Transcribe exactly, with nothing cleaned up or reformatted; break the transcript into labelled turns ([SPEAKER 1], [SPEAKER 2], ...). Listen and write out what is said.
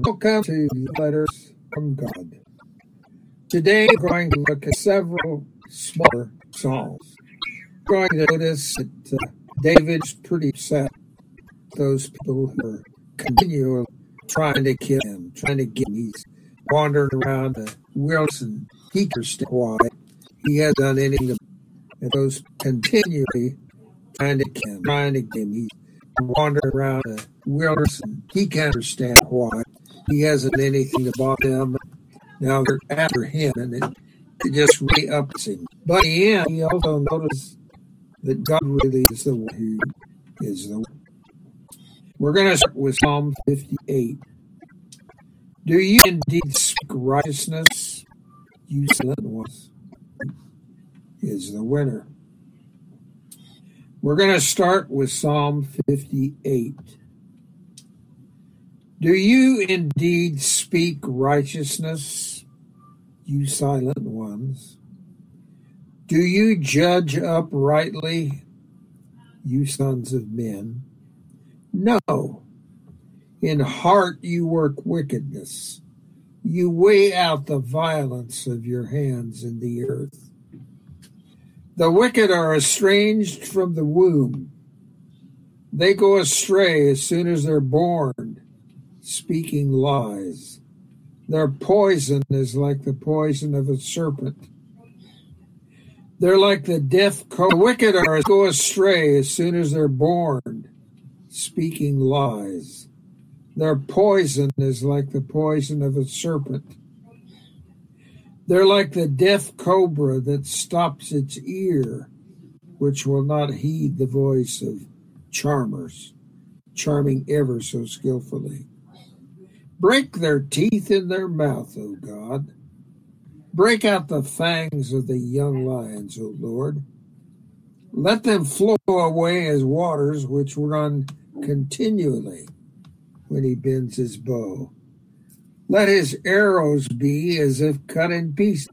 [SPEAKER 1] Welcome to Letters from God. Today we're going to look at several smaller psalms. We're going to notice that uh, David's pretty upset with those people who are continually trying to kill him, trying to get him. He's wandering around the wilderness and he can't understand why he hasn't done anything to and those continually trying to kill him, trying to get him. He's wandering around the wilderness and he can't understand why he hasn't done anything to bother them. Now they're after him, and it, it just really ups him. But in the end, he also noticed that God really is the one who is the one. We're going to start with Psalm fifty-eight. Do you indeed speak righteousness, you silent ones? Is the winner. We're going to start with Psalm fifty-eight. Do you indeed speak righteousness, you silent ones? Do you judge uprightly, you sons of men? No. In heart you work wickedness. You weigh out the violence of your hands in the earth. The wicked are estranged from the womb. They go astray as soon as they're born, speaking lies. Their poison is like the poison of a serpent. They're like the deaf cobra. The wicked are go astray as soon as they're born, speaking lies. Their poison is like the poison of a serpent. They're like the deaf cobra that stops its ear, which will not heed the voice of charmers, charming ever so skillfully. Break their teeth in their mouth, O God. Break out the fangs of the young lions, O Lord. Let them flow away as waters which run continually when he bends his bow. Let his arrows be as if cut in pieces.